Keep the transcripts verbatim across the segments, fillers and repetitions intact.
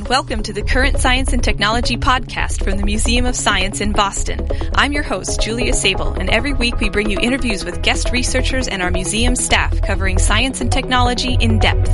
and welcome to the Current Science and Technology podcast from the Museum of Science in Boston. I'm your host, Julia Sable, and every week we bring you interviews with guest researchers and our museum staff covering science and technology in depth.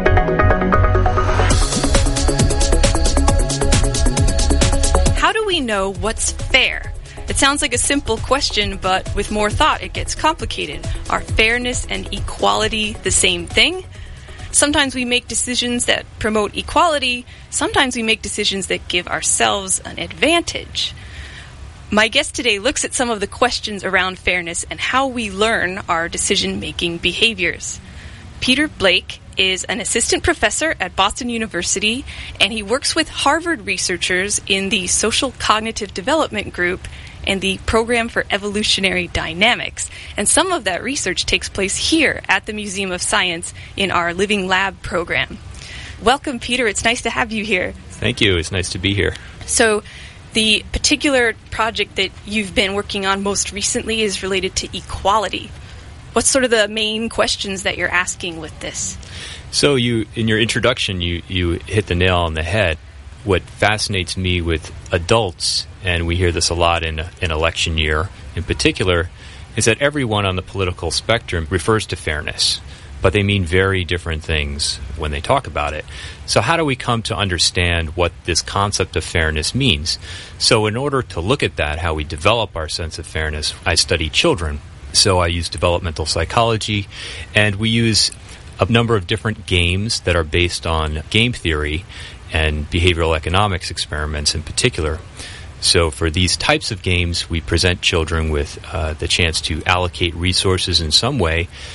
How do we know what's fair? It sounds like a simple question, but with more thought it gets complicated. Are fairness and equality the same thing? Sometimes we make decisions that promote equality. Sometimes we make decisions that give ourselves an advantage. My guest today looks at some of the questions around fairness and how we learn our decision-making behaviors. Peter Blake is an assistant professor at Boston University, and he works with Harvard researchers in the Social Cognitive Development Group and the Program for Evolutionary Dynamics. And some of that research takes place here at the Museum of Science in our Living Lab program. Welcome, Peter. It's nice to have you here. Thank you. It's nice to be here. So the particular project that you've been working on most recently is related to equality. What's sort of the main questions that you're asking with this? So you, in your introduction, you, you hit the nail on the head. What fascinates me with adults, and we hear this a lot in an election year in particular, is that everyone on the political spectrum refers to fairness, but they mean very different things when they talk about it. So how do we come to understand what this concept of fairness means? So in order to look at that, how we develop our sense of fairness, I study children. So I use developmental psychology, and we use a number of different games that are based on game theory and behavioral economics experiments in particular. So for these types of games, we present children with uh, the chance to allocate resources in some way